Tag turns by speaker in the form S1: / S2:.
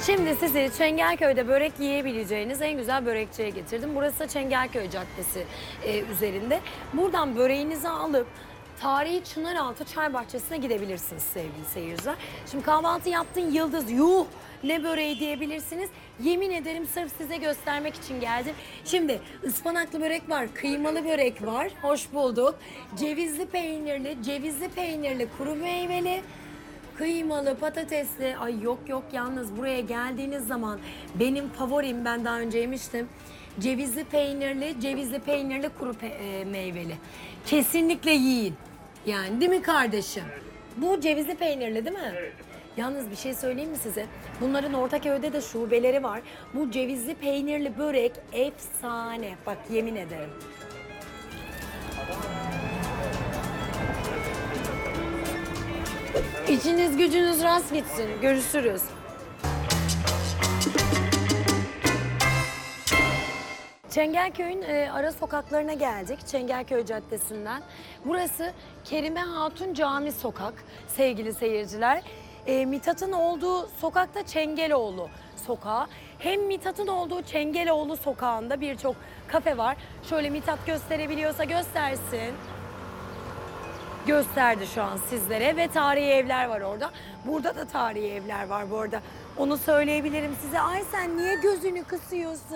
S1: Şimdi sizi Çengelköy'de börek yiyebileceğiniz en güzel börekçiye getirdim. Burası da Çengelköy Caddesi üzerinde. Buradan böreğinizi alıp tarihi Çınaraltı Çay Bahçesi'ne gidebilirsiniz sevgili seyirciler. Şimdi kahvaltı yaptın yıldız, yuh ne böreği diyebilirsiniz. Yemin ederim sırf size göstermek için geldim. Şimdi ıspanaklı börek var, kıymalı börek var. Hoş bulduk. Cevizli peynirli, kuru meyveli. Kıymalı, patatesli, ay yok yalnız buraya geldiğiniz zaman benim favorim, ben daha önce yemiştim. Cevizli peynirli kuru meyveli. Kesinlikle yiyin. Yani değil mi kardeşim? Bu cevizli peynirli değil mi? Evet. Yalnız bir şey söyleyeyim mi size? Bunların Ortaköy'de de şubeleri var. Bu cevizli peynirli börek efsane. Bak yemin ederim. İçiniz gücünüz rast gitsin. Görüşürüz. Çengelköy'ün ara sokaklarına geldik. Çengelköy Caddesi'nden. Burası Kerime Hatun Cami Sokak sevgili seyirciler. Mithat'ın olduğu sokakta Çengeloğlu Sokağı. Hem Mithat'ın olduğu Çengeloğlu Sokağı'nda birçok kafe var. Şöyle Mithat gösterebiliyorsa göstersin. Gösterdi şu an sizlere ve tarihi evler var orada. Burada da tarihi evler var bu arada. Onu söyleyebilirim size. Ay sen niye gözünü kısıyorsun?